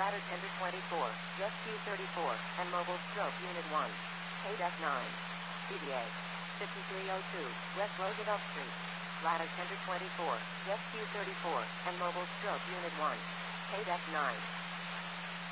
Ladder Tender 24, Rescue 34, and Mobile Stroke Unit 1. KDEC 9. CDA 5302, West Roosevelt Street. Ladder Tender 24, Rescue 34, and Mobile Stroke Unit 1. KDEC 9.